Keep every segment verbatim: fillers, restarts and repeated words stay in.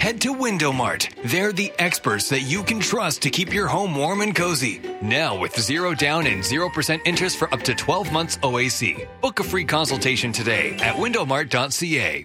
head to Window Mart. They're the experts that you can trust to keep your home warm and cozy. Now with zero down and zero percent interest for up to twelve months O A C. Book a free consultation today at window mart dot c a.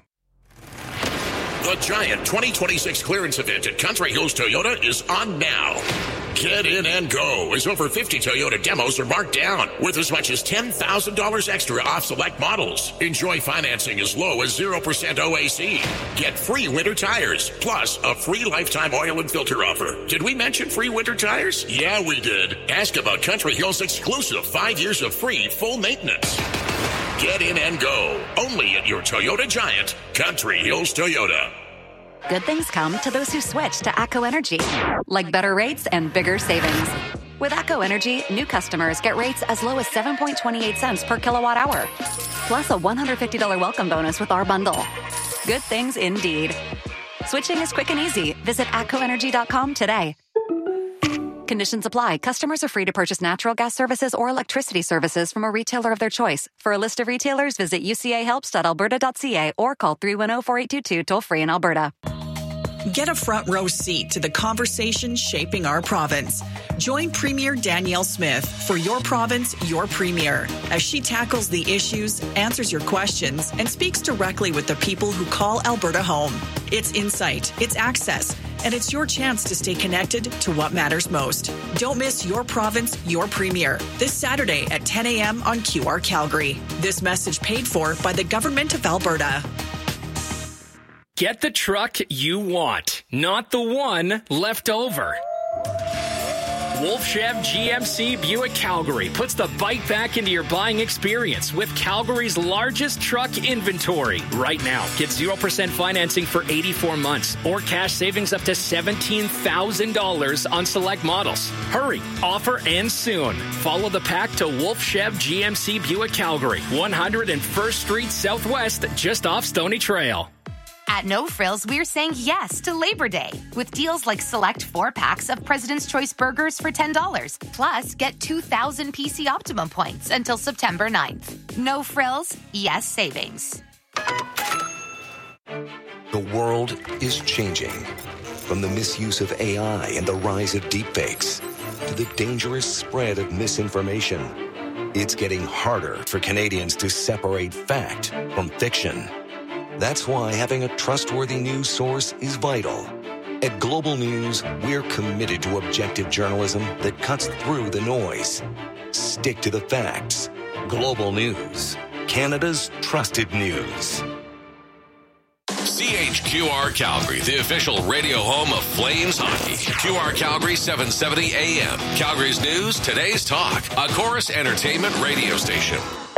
The Giant twenty twenty-six clearance event at Country Hills Toyota is on now. Get in and go, as over fifty Toyota demos are marked down with as much as ten thousand dollars extra off select models. Enjoy financing as low as zero percent O A C. Get free winter tires, plus a free lifetime oil and filter offer. Did we mention free winter tires? Yeah, we did. Ask about Country Hills' exclusive five years of free full maintenance. Get in and go, only at your Toyota Giant, Country Hills Toyota. Good things come to those who switch to ATCO Energy, like better rates and bigger savings. With ATCO Energy, new customers get rates as low as seven point two eight cents per kilowatt hour, plus a one hundred fifty dollars welcome bonus with our bundle. Good things indeed. Switching is quick and easy. Visit atco energy dot com today. Conditions apply. Customers are free to purchase natural gas services or electricity services from a retailer of their choice. For a list of retailers, visit u c a helps dot alberta dot c a or call three one zero, four eight two two toll free in Alberta. Get a front row seat to the conversation shaping our province. Join Premier Danielle Smith for Your Province, Your Premier, as she tackles the issues, answers your questions, and speaks directly with the people who call Alberta home. It's insight, it's access, and it's your chance to stay connected to what matters most. Don't miss Your Province, Your Premier, this Saturday at ten a.m. on Q R Calgary. This message paid for by the Government of Alberta. Get the truck you want, not the one left over. Wolf Chev G M C Buick Calgary puts the bike back into your buying experience with Calgary's largest truck inventory. Right now, get zero percent financing for eighty-four months or cash savings up to seventeen thousand dollars on select models. Hurry, offer ends soon. Follow the pack to Wolf Chev G M C Buick Calgary, one hundred first Street Southwest, just off Stony Trail. At No Frills, we're saying yes to Labor Day with deals like select four packs of President's Choice burgers for ten dollars. Plus, get two thousand P C Optimum points until September ninth. No Frills, yes savings. The world is changing. From the misuse of A I and the rise of deepfakes to the dangerous spread of misinformation, it's getting harder for Canadians to separate fact from fiction. That's why having a trustworthy news source is vital. At Global News, we're committed to objective journalism that cuts through the noise. Stick to the facts. Global News, Canada's trusted news. C H Q R Calgary, the official radio home of Flames hockey. Q R Calgary, seven seventy A M. Calgary's news, today's talk. A Chorus Entertainment radio station.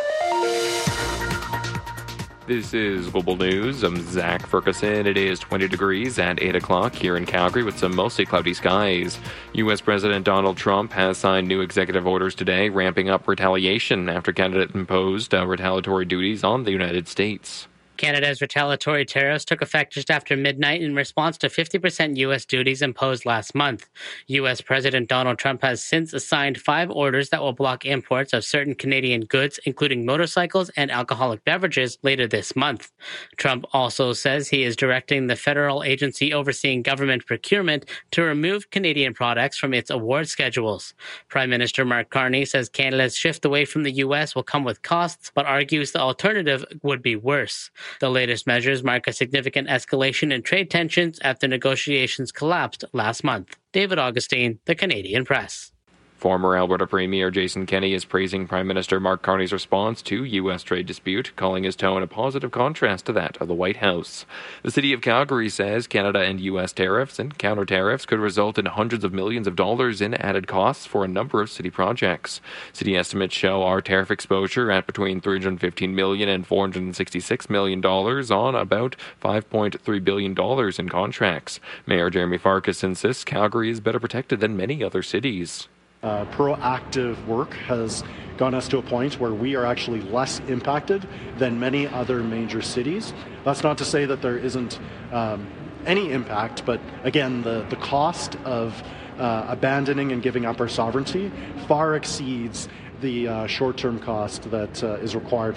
This is Global News. I'm Zach Ferguson. It is twenty degrees at eight o'clock here in Calgary with some mostly cloudy skies. U S President Donald Trump has signed new executive orders today, ramping up retaliation after Canada imposed uh, retaliatory duties on the United States. Canada's retaliatory tariffs took effect just after midnight in response to fifty percent U S duties imposed last month. U S President Donald Trump has since assigned five orders that will block imports of certain Canadian goods, including motorcycles and alcoholic beverages, later this month. Trump also says he is directing the federal agency overseeing government procurement to remove Canadian products from its award schedules. Prime Minister Mark Carney says Canada's shift away from the U S will come with costs, but argues the alternative would be worse. The latest measures mark a significant escalation in trade tensions after negotiations collapsed last month. David Augustine, The Canadian Press. Former Alberta Premier Jason Kenney is praising Prime Minister Mark Carney's response to U S trade dispute, calling his tone a positive contrast to that of the White House. The City of Calgary says Canada and U S tariffs and counter-tariffs could result in hundreds of millions of dollars in added costs for a number of city projects. City estimates show our tariff exposure at between three hundred fifteen million dollars and four hundred sixty-six million dollars on about five point three billion dollars in contracts. Mayor Jeremy Farkas insists Calgary is better protected than many other cities. Uh, proactive work has gotten us to a point where we are actually less impacted than many other major cities. That's not to say that there isn't um, any impact, but again, the, the cost of uh, abandoning and giving up our sovereignty far exceeds the uh, short-term cost that uh, is required.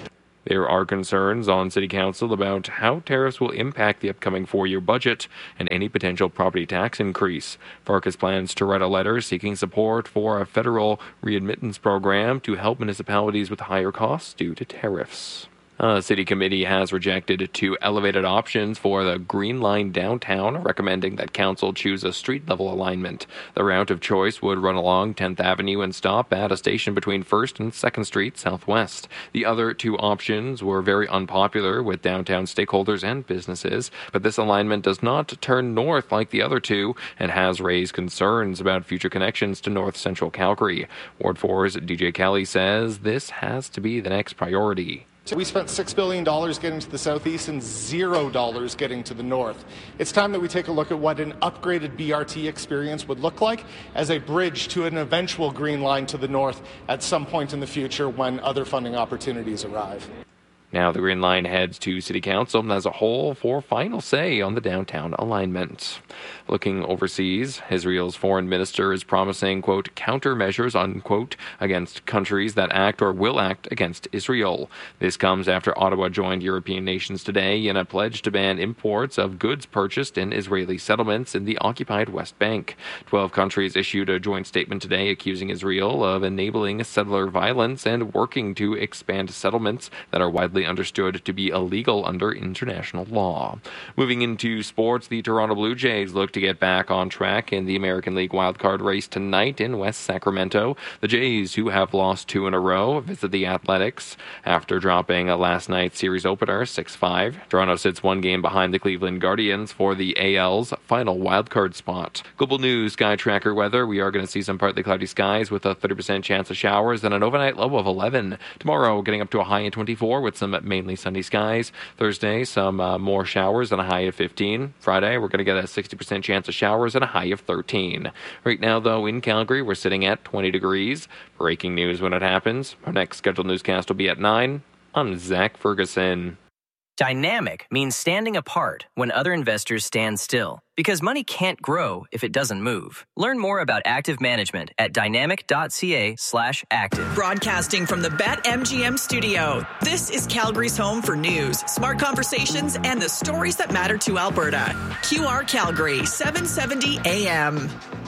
There are concerns on City Council about how tariffs will impact the upcoming four-year budget and any potential property tax increase. Farkas plans to write a letter seeking support for a federal readmittance program to help municipalities with higher costs due to tariffs. A city committee has rejected two elevated options for the Green Line downtown, recommending that council choose a street-level alignment. The route of choice would run along tenth Avenue and stop at a station between first and second Street southwest. The other two options were very unpopular with downtown stakeholders and businesses, but this alignment does not turn north like the other two and has raised concerns about future connections to north central Calgary. Ward four's D J Kelly says this has to be the next priority. We spent six billion dollars getting to the southeast and zero dollars getting to the north. It's time that we take a look at what an upgraded B R T experience would look like as a bridge to an eventual green line to the north at some point in the future when other funding opportunities arrive. Now the Green Line heads to City Council as a whole for final say on the downtown alignment. Looking overseas, Israel's foreign minister is promising, quote, countermeasures, unquote, against countries that act or will act against Israel. This comes after Ottawa joined European nations today in a pledge to ban imports of goods purchased in Israeli settlements in the occupied West Bank. Twelve countries issued a joint statement today accusing Israel of enabling settler violence and working to expand settlements that are widely understood to be illegal under international law. Moving into sports, the Toronto Blue Jays look to get back on track in the American League wildcard race tonight in West Sacramento. The Jays, who have lost two in a row, visit the Athletics after dropping a last night's series opener six five. Toronto sits one game behind the Cleveland Guardians for the A L's final wildcard spot. Global News Sky Tracker weather. We are going to see some partly cloudy skies with a thirty percent chance of showers and an overnight low of eleven. Tomorrow, getting up to a high of twenty-four with some mainly sunny skies. Thursday, some uh, more showers and a high of fifteen. Friday, we're going to get a sixty percent chance of showers and a high of thirteen. Right now, though, in Calgary, we're sitting at twenty degrees. Breaking news when it happens. Our next scheduled newscast will be at nine. I'm Zach Ferguson. Dynamic means standing apart when other investors stand still, because money can't grow if it doesn't move. Learn more about active management at dynamic.ca slash active. Broadcasting from the BetMGM studio, this is Calgary's home for news, smart conversations, and the stories that matter to Alberta. Q R Calgary, seven seventy A M.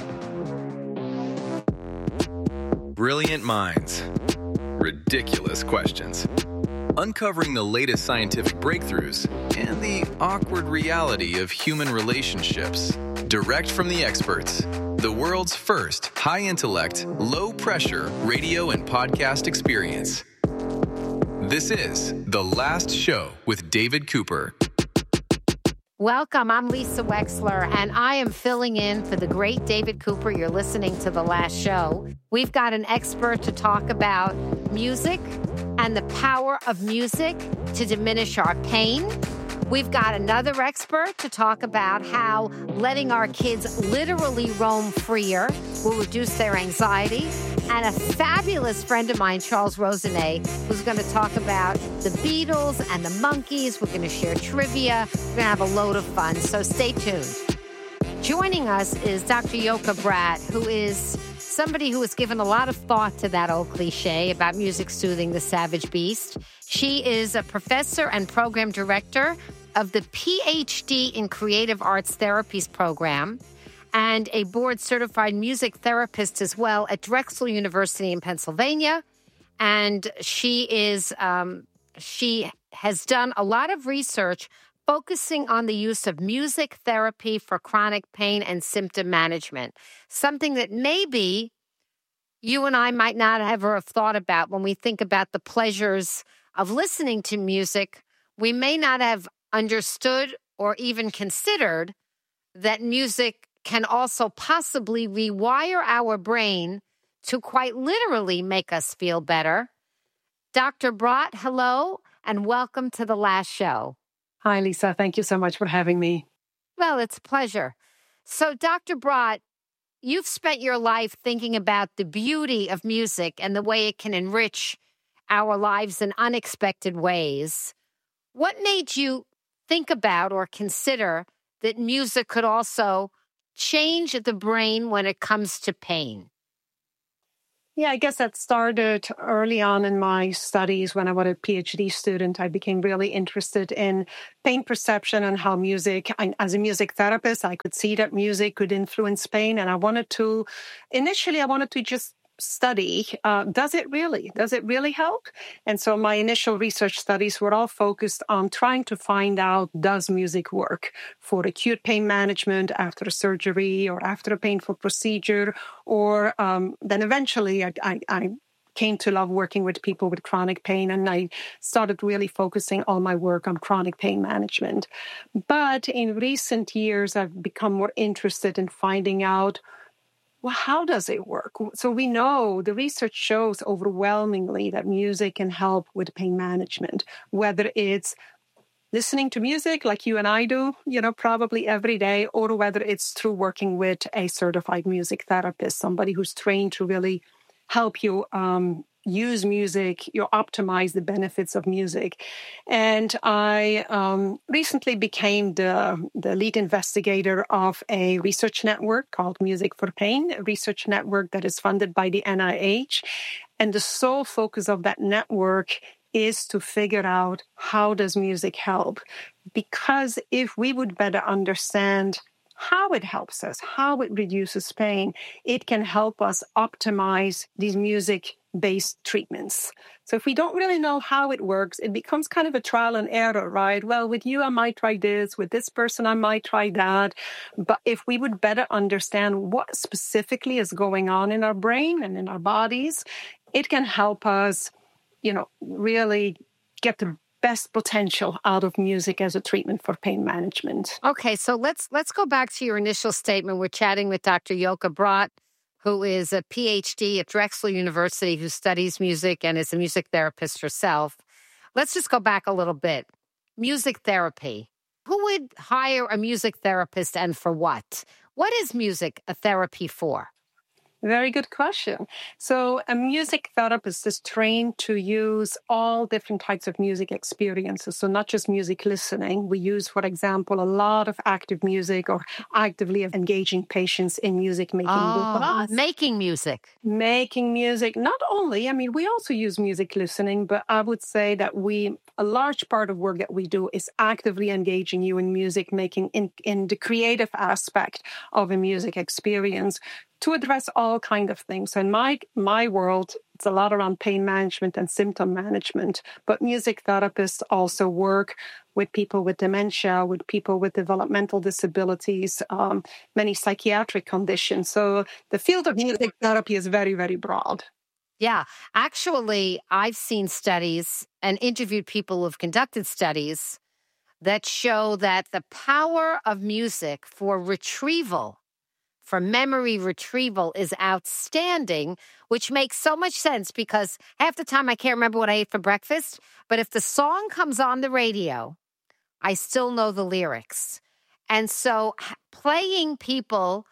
Brilliant minds. Ridiculous questions. Uncovering the latest scientific breakthroughs and the awkward reality of human relationships. Direct from the experts. The world's first high-intellect, low-pressure radio and podcast experience. This is The Last Show with David Cooper. Welcome, I'm Lisa Wexler, and I am filling in for the great David Cooper. You're listening to The Last Show. We've got an expert to talk about music and the power of music to diminish our pain. We've got another expert to talk about how letting our kids literally roam freer will reduce their anxiety. And a fabulous friend of mine, Charles Rosenet, who's going to talk about the Beatles and the Monkees. We're going to share trivia. We're going to have a load of fun, so stay tuned. Joining us is Doctor Yoka Bratt, who is somebody who has given a lot of thought to that old cliche about music soothing the savage beast. She is a professor and program director of the P H D in Creative Arts Therapies program and a board-certified music therapist as well at Drexel University in Pennsylvania. And she is um, she has done a lot of research focusing on the use of music therapy for chronic pain and symptom management, something that maybe you and I might not ever have thought about when we think about the pleasures of listening to music. We may not have understood or even considered that music can also possibly rewire our brain to quite literally make us feel better. Doctor Bratt, hello, and welcome to The Last Show. Hi, Lisa. Thank you so much for having me. Well, it's a pleasure. So, Doctor Bratt, you've spent your life thinking about the beauty of music and the way it can enrich our lives in unexpected ways. What made you think about or consider that music could also change the brain when it comes to pain? Yeah, I guess that started early on in my studies when I was a PhD student. I became really interested in pain perception and how music, I, as a music therapist, I could see that music could influence pain. And I wanted to, initially, I wanted to just study, uh, does it really? Does it really help? And so my initial research studies were all focused on trying to find out, does music work for acute pain management after a surgery or after a painful procedure? Or um, then eventually I, I, I came to love working with people with chronic pain, and I started really focusing all my work on chronic pain management. But in recent years, I've become more interested in finding out, well, how does it work? So we know the research shows overwhelmingly that music can help with pain management, whether it's listening to music like you and I do, you know, probably every day, or whether it's through working with a certified music therapist, somebody who's trained to really help you um, use music, you optimize the benefits of music. And I um, recently became the, the lead investigator of a research network called Music for Pain, a research network that is funded by the N I H. And the sole focus of that network is to figure out, how does music help? Because if we would better understand how it helps us, how it reduces pain, it can help us optimize these music-based treatments. So if we don't really know how it works, it becomes kind of a trial and error, right? Well, with you, I might try this. With this person, I might try that. But if we would better understand what specifically is going on in our brain and in our bodies, it can help us, you know, really get the best potential out of music as a treatment for pain management. Okay, so let's let's go back to your initial statement. We're chatting with Doctor Yoka Brott, who is a P H D at Drexel University, who studies music and is a music therapist herself. Let's just go back a little bit. Music therapy. Who would hire a music therapist and for what? What is music a therapy for? Very good question. So a music therapist is trained to use all different types of music experiences. So not just music listening. We use, for example, a lot of active music or actively engaging patients in music making. Oh, making music. Making music. Not only, I mean, we also use music listening, but I would say that we, a large part of work that we do is actively engaging you in music making, in, in the creative aspect of a music experience, to address all kinds of things. So in my my world, it's a lot around pain management and symptom management. But music therapists also work with people with dementia, with people with developmental disabilities, um, many psychiatric conditions. So the field of music therapy is very, very broad. Yeah. Actually, I've seen studies and interviewed people who have conducted studies that show that the power of music for retrieval, for memory retrieval, is outstanding, which makes so much sense because half the time I can't remember what I ate for breakfast, but if the song comes on the radio, I still know the lyrics. And so playing people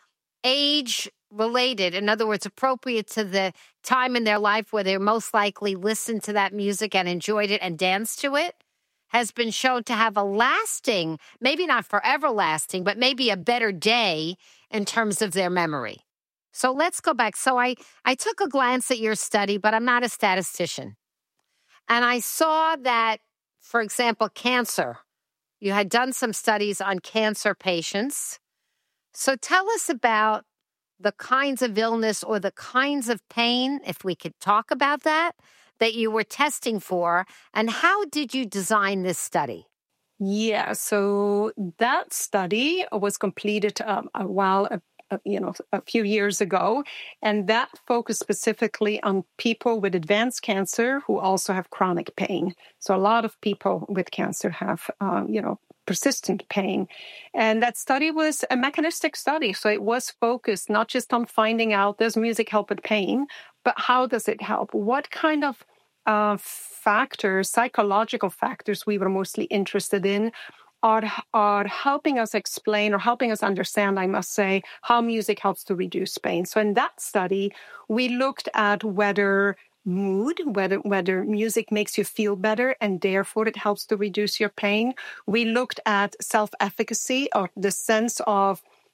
age-related, in other words, appropriate to the time in their life where they most likely listened to that music and enjoyed it and danced to it, has been shown to have a lasting, maybe not forever lasting, but maybe a better day in terms of their memory. So let's go back. So I, I took a glance at your study, but I'm not a statistician. And I saw that, for example, cancer. You had done some studies on cancer patients. So tell us about the kinds of illness or the kinds of pain, if we could talk about that, that you were testing for, and how did you design this study? Yeah, so that study was completed um, a while, uh, you know, a few years ago, and that focused specifically on people with advanced cancer who also have chronic pain. So a lot of people with cancer have, uh, you know, persistent pain. And that study was a mechanistic study. So it was focused not just on finding out, does music help with pain, but how does it help? What kind of uh, factors, psychological factors we were mostly interested in are, are helping us explain or helping us understand, I must say, how music helps to reduce pain. So in that study, we looked at whether mood, whether whether music makes you feel better and therefore it helps to reduce your pain. We looked at self-efficacy, or the sense of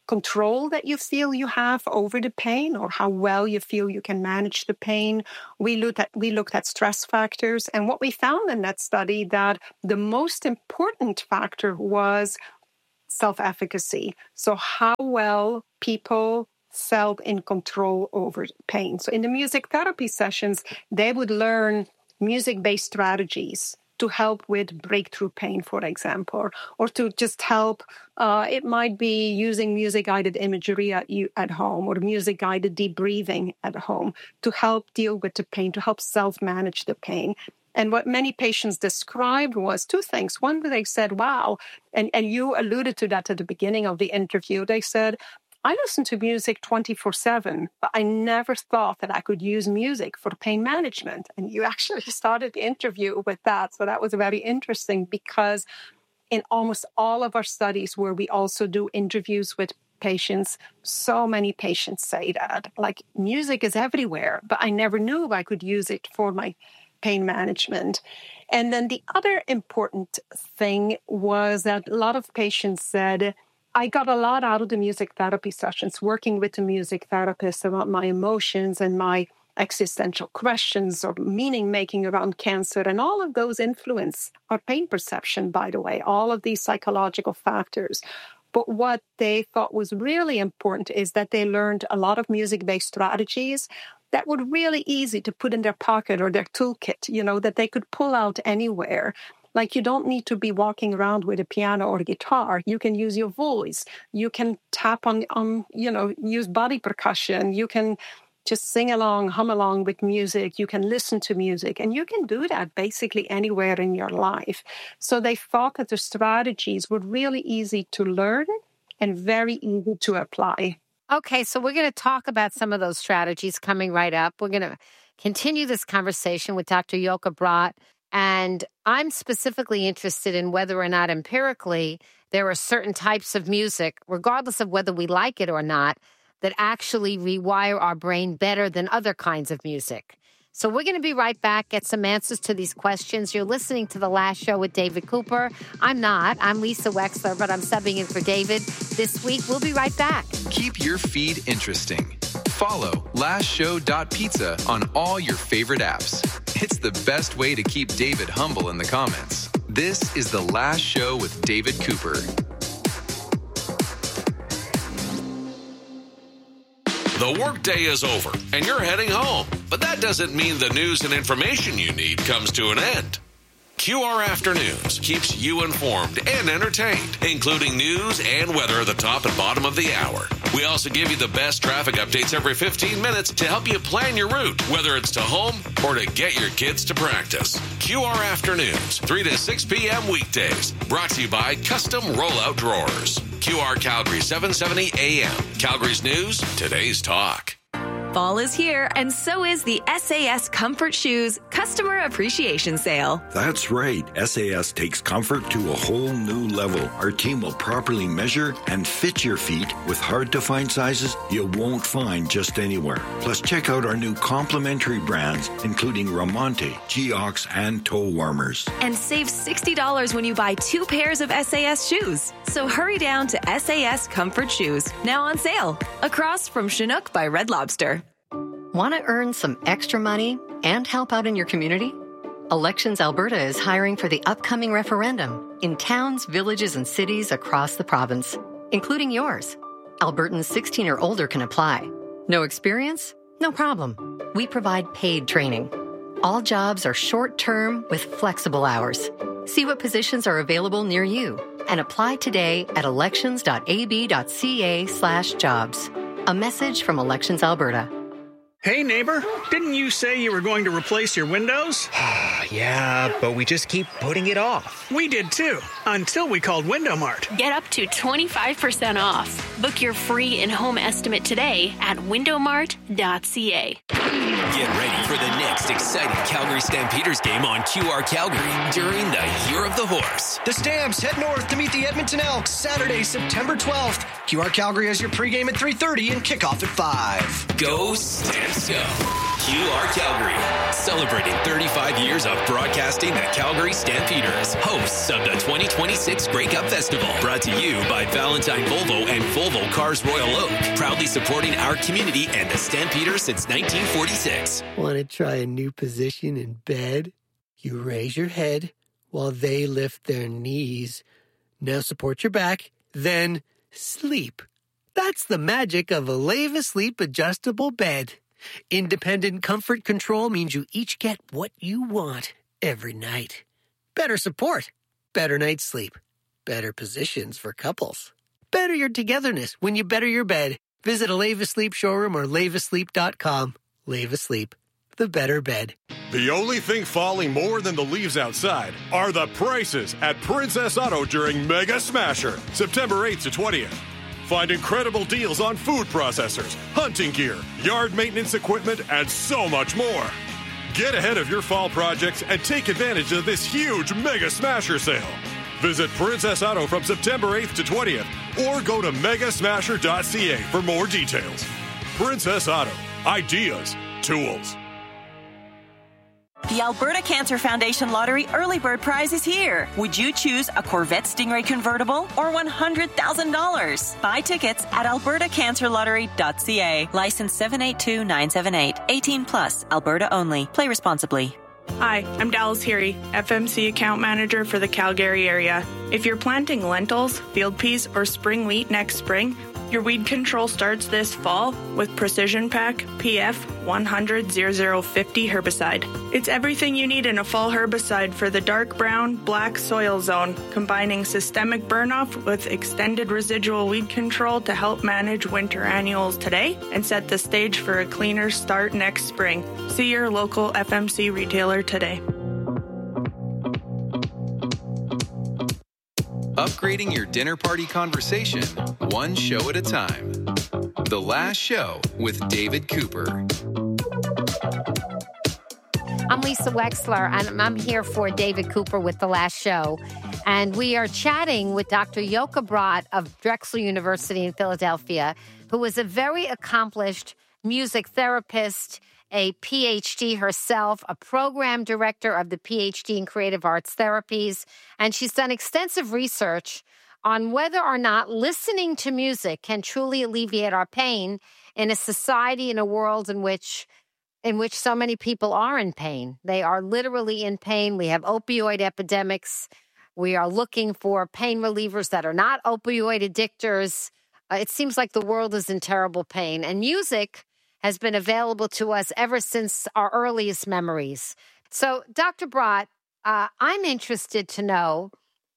control that you feel you have over the pain or how well you feel you can manage the pain. We looked at, we looked at stress factors. And what we found in that study that the most important factor was self-efficacy. So how well people felt in control over pain. So in the music therapy sessions, they would learn music-based strategies to help with breakthrough pain, for example, or to just help. Uh, it might be using music-guided imagery at you at home or music-guided deep breathing at home to help deal with the pain, to help self-manage the pain. And what many patients described was two things. One, they said, wow, and, and you alluded to that at the beginning of the interview. They said, I listen to music twenty-four seven, but I never thought that I could use music for pain management. And you actually started the interview with that. So that was very interesting because in almost all of our studies where we also do interviews with patients, so many patients say that. Like, music is everywhere, but I never knew I could use it for my pain management. And then the other important thing was that a lot of patients said, I got a lot out of the music therapy sessions, working with the music therapist about my emotions and my existential questions or meaning making around cancer. And all of those influence our pain perception, by the way, all of these psychological factors. But what they thought was really important is that they learned a lot of music-based strategies that were really easy to put in their pocket or their toolkit, you know, that they could pull out anywhere. Like, you don't need to be walking around with a piano or a guitar. You can use your voice. You can tap on, on, you know, use body percussion. You can just sing along, hum along with music. You can listen to music. And you can do that basically anywhere in your life. So they thought that the strategies were really easy to learn and very easy to apply. Okay, so we're going to talk about some of those strategies coming right up. We're going to continue this conversation with Doctor Joke Brodt. And I'm specifically interested in whether or not empirically there are certain types of music, regardless of whether we like it or not, that actually rewire our brain better than other kinds of music. So we're going to be right back, get some answers to these questions. You're listening to The Last Show with David Cooper. I'm not. I'm Lisa Wexler, but I'm subbing in for David this week. We'll be right back. Keep your feed interesting. Follow last show dot pizza on all your favorite apps. It's the best way to keep David humble in the comments. This is The Last Show with David Cooper. The workday is over and you're heading home, but that doesn't mean the news and information you need comes to an end. Q R Afternoons keeps you informed and entertained, including news and weather at the top and bottom of the hour. We also give you the best traffic updates every fifteen minutes to help you plan your route, whether it's to home or to get your kids to practice. Q R Afternoons, three to six p.m. weekdays. Brought to you by Custom Rollout Drawers. Q R Calgary, seven seventy A M. Calgary's News, today's talk. Fall is here, and so is the S A S Comfort Shoes Customer Appreciation Sale. That's right. S A S takes comfort to a whole new level. Our team will properly measure and fit your feet with hard-to-find sizes you won't find just anywhere. Plus, check out our new complimentary brands, including Ramonte, Geox, and toe warmers. And save sixty dollars when you buy two pairs of S A S shoes. So hurry down to S A S Comfort Shoes, now on sale, across from Chinook by Red Lobster. Want to earn some extra money and help out in your community? Elections Alberta is hiring for the upcoming referendum in towns, villages, and cities across the province, including yours. Albertans sixteen or older can apply. No experience? No problem. We provide paid training. All jobs are short-term with flexible hours. See what positions are available near you and apply today at elections.ab.ca slash jobs. A message from Elections Alberta. Hey, neighbor, didn't you say you were going to replace your windows? Yeah, but we just keep putting it off. We did too, until we called Window Mart. Get up to twenty-five percent off. Book your free in-home estimate today at window mart dot c a. Get ready for the next exciting Calgary Stampeders game on Q R Calgary during the Year of the Horse. The Stamps head north to meet the Edmonton Elks Saturday, September twelfth. Q R Calgary has your pregame at three thirty and kickoff at five. Go Stamps go. Q R Calgary, celebrating thirty-five years of broadcasting the Calgary Stampeders, hosts of the twenty twenty-six Grey Cup Festival. Brought to you by Valentine Volvo and Volvo Cars Royal Oak, proudly supporting our community and the Stampeders since nineteen forty-six. Want to try a new position in bed? You raise your head while they lift their knees. Now support your back, then sleep. That's the magic of a Leva Sleep adjustable bed. Independent comfort control means you each get what you want every night. Better support, better night's sleep, better positions for couples. Better your togetherness when you better your bed. Visit a Leva Sleep showroom or leva sleep dot com. Leva Sleep, the better bed. The only thing falling more than the leaves outside are the prices at Princess Auto during Mega Smasher, September eighth to twentieth. Find incredible deals on food processors, hunting gear, yard maintenance equipment, and so much more. Get ahead of your fall projects and take advantage of this huge Mega Smasher sale. Visit Princess Auto from September eighth to twentieth or go to mega smasher dot c a for more details. Princess Auto. Ideas. Tools. The Alberta Cancer Foundation Lottery Early Bird Prize is here. Would you choose a Corvette Stingray convertible or one hundred thousand dollars? Buy tickets at alberta cancer lottery dot c a. License seven eight two nine seven eight. eighteen plus. Alberta only. Play responsibly. Hi, I'm Dallas Heary, F M C Account Manager for the Calgary area. If you're planting lentils, field peas, or spring wheat next spring, your weed control starts this fall with Precision Pack P F one hundred zero zero fifty herbicide. It's everything you need in a fall herbicide for the dark brown, black soil zone, combining systemic burnoff with extended residual weed control to help manage winter annuals today and set the stage for a cleaner start next spring. See your local F M C retailer today. Upgrading your dinner party conversation, one show at a time. The Last Show with David Cooper. I'm Lisa Wexler, and I'm here for David Cooper with The Last Show. And we are chatting with Doctor Yoka Brott of Drexel University in Philadelphia, who is a very accomplished music therapist, a P H D herself, a program director of the P H D in Creative Arts Therapies, and she's done extensive research on whether or not listening to music can truly alleviate our pain in a society, in a world in which in which so many people are in pain. They are literally in pain. We have opioid epidemics. We are looking for pain relievers that are not opioid addictors. Uh, it seems like the world is in terrible pain, and music has been available to us ever since our earliest memories. So, Doctor Brott, uh, I'm interested to know,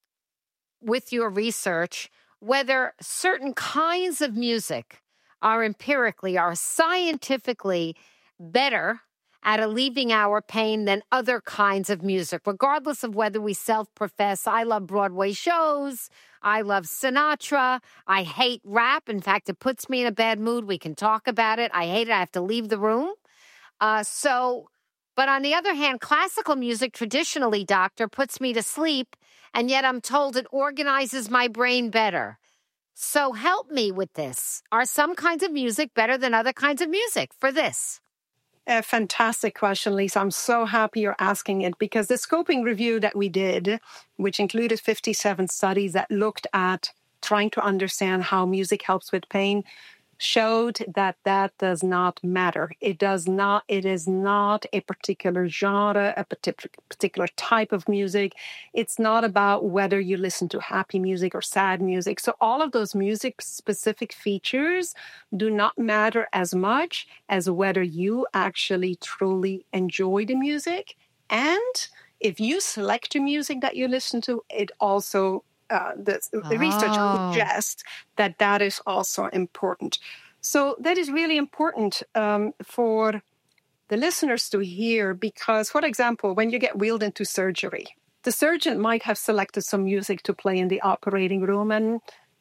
with your research, whether certain kinds of music are empirically, are scientifically better at alleviating our pain than other kinds of music, regardless of whether we self-profess, I love Broadway shows, I love Sinatra, I hate rap. In fact, it puts me in a bad mood. We can talk about it. I hate it. I have to leave the room. Uh, so, but on the other hand, classical music traditionally, doctor, puts me to sleep, and yet I'm told it organizes my brain better. So help me with this. Are some kinds of music better than other kinds of music for this? A fantastic question, Lisa. I'm so happy you're asking it because the scoping review that we did, which included fifty-seven studies that looked at trying to understand how music helps with pain, showed that that does not matter. It does not, it is not a particular genre, a particular type of music. It's not about whether you listen to happy music or sad music. So all of those music-specific features do not matter as much as whether you actually truly enjoy the music. And if you select the music that you listen to, it also Uh, the, the oh. research suggests that that is also important. So that is really important um, for the listeners to hear because, for example, when you get wheeled into surgery, the surgeon might have selected some music to play in the operating room, and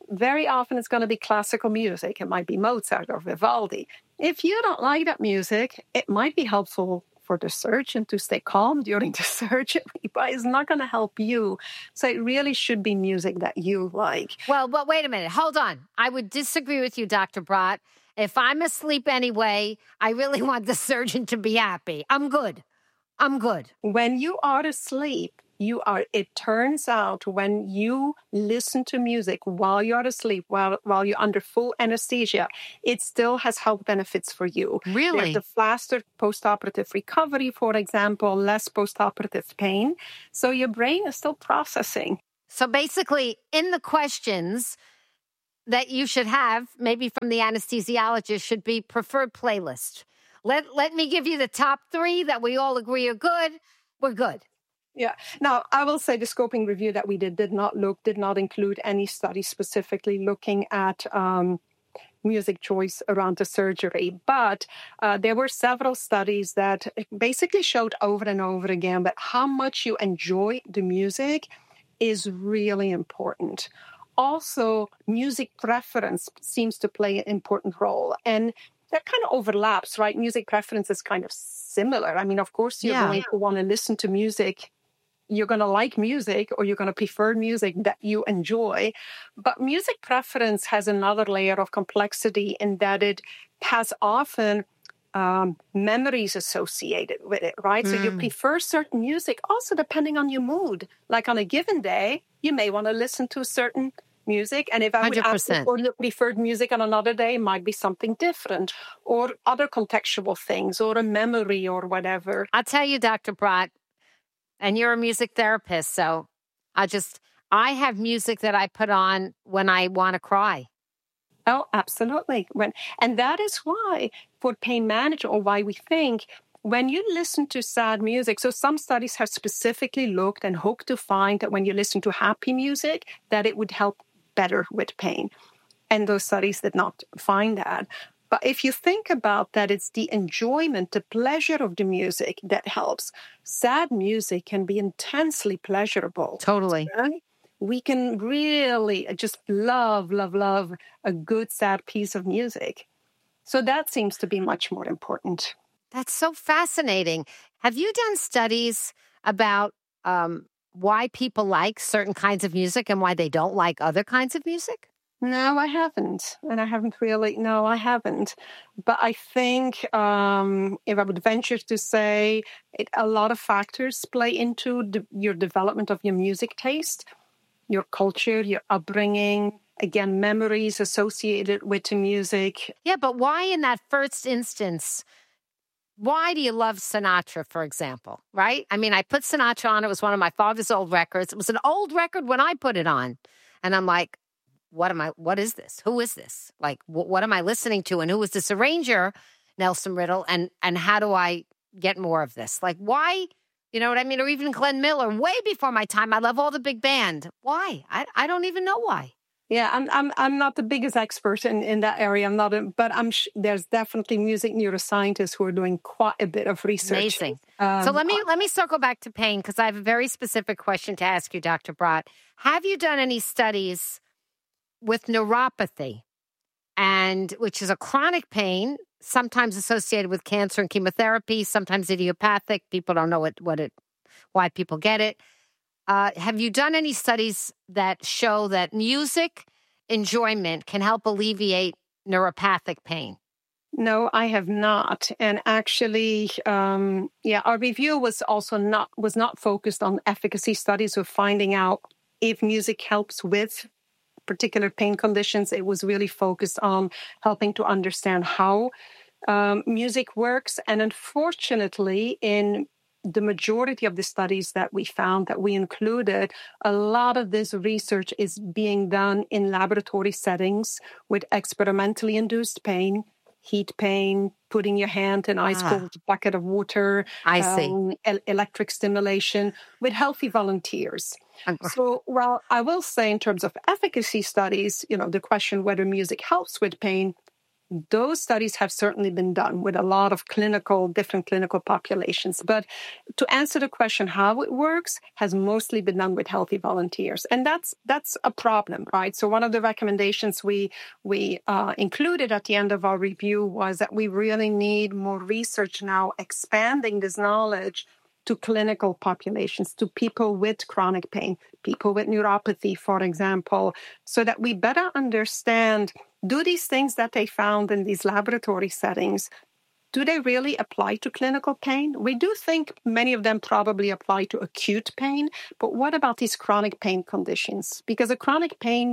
very often it's going to be classical music. It might be Mozart or Vivaldi. If you don't like that music, it might be helpful for the surgeon to stay calm during the surgery, but it's not going to help you. So it really should be music that you like. Well, but wait a minute. Hold on. I would disagree with you, Doctor Brott. If I'm asleep anyway, I really want the surgeon to be happy. I'm good. I'm good. When you are asleep, you are, it turns out when you listen to music while you're asleep, while, while you're under full anesthesia, it still has health benefits for you. Really? There's the faster post-operative recovery, for example, less post-operative pain. So your brain is still processing. So basically, in the questions that you should have, maybe from the anesthesiologist, should be preferred playlist. Let, let me give you the top three that we all agree are good. We're good. Yeah. Now, I will say the scoping review that we did did not look, did not include any study specifically looking at um, music choice around the surgery. But uh, there were several studies that basically showed over and over again that how much you enjoy the music is really important. Also, music preference seems to play an important role. And that kind of overlaps, right? Music preference is kind of similar. I mean, of course, you're Yeah. going to want to listen to music. You're going to like music or you're going to prefer music that you enjoy. But music preference has another layer of complexity in that it has often um, memories associated with it, right? Mm. So you prefer certain music also depending on your mood. Like on a given day, you may want to listen to certain music. And if I would ask you for the preferred music on another day, it might be something different or other contextual things or a memory or whatever. I'll tell you, Doctor Brott, and you're a music therapist, so I just, I have music that I put on when I want to cry. Oh, absolutely. When, and that is why for pain management, or why we think when you listen to sad music, so some studies have specifically looked and hoped to find that when you listen to happy music, that it would help better with pain. And those studies did not find that. But if you think about that, it's the enjoyment, the pleasure of the music that helps. Sad music can be intensely pleasurable. Totally. Right? We can really just love, love, love a good, sad piece of music. So that seems to be much more important. That's so fascinating. Have you done studies about um, why people like certain kinds of music and why they don't like other kinds of music? No, I haven't. And I haven't really, no, I haven't. But I think um, if I would venture to say it, a lot of factors play into the, your development of your music taste, your culture, your upbringing, again, memories associated with the music. Yeah, but why in that first instance, why do you love Sinatra, for example, right? I mean, I put Sinatra on. It was one of my father's old records. It was an old record when I put it on. And I'm like, What am I, what is this? Who is this? Like, wh- what am I listening to? And who is this arranger, Nelson Riddle? And, and how do I get more of this? Like, why, you know what I mean? Or even Glenn Miller, way before my time. I love all the big band. Why? I, I don't even know why. Yeah, I'm I'm I'm not the biggest expert in, in that area. I'm not, a, but I'm sh- there's definitely music neuroscientists who are doing quite a bit of research. Amazing. Um, so let me let me circle back to pain because I have a very specific question to ask you, Doctor Brott. Have you done any studies with neuropathy, and which is a chronic pain, sometimes associated with cancer and chemotherapy, sometimes idiopathic? People don't know what what it, why people get it. Uh, have you done any studies that show that music enjoyment can help alleviate neuropathic pain? No, I have not. And actually, um, yeah, our review was also not was not focused on efficacy studies of finding out if music helps with particular pain conditions. It was really focused on helping to understand how um, music works. And unfortunately, in the majority of the studies that we found that we included, a lot of this research is being done in laboratory settings with experimentally induced pain, heat pain, putting your hand in an ice cold ah. bucket of water. I see. Um, el- electric stimulation with healthy volunteers. So, well, I will say in terms of efficacy studies, you know, the question whether music helps with pain, Those studies have certainly been done with a lot of clinical, different clinical populations. But to answer the question how it works has mostly been done with healthy volunteers. And that's that's a problem, right? So one of the recommendations we, we uh, included at the end of our review was that we really need more research now expanding this knowledge to clinical populations, to people with chronic pain, people with neuropathy, for example, so that we better understand, do these things that they found in these laboratory settings, do they really apply to clinical pain? We do think many of them probably apply to acute pain, but what about these chronic pain conditions? Because a chronic pain